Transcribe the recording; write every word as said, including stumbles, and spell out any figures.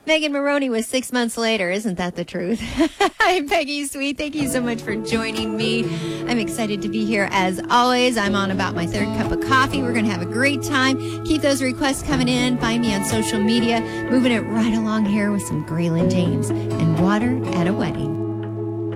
Megan Maroney was six months later. Isn't that the truth? I'm Peggy Sweet. Thank you so much for joining me. I'm excited to be here as always. I'm on about my third cup of coffee. We're going to have a great time. Keep those requests coming in. Find me on social media. Moving it right along here with some Graylin James and Water at a Wedding.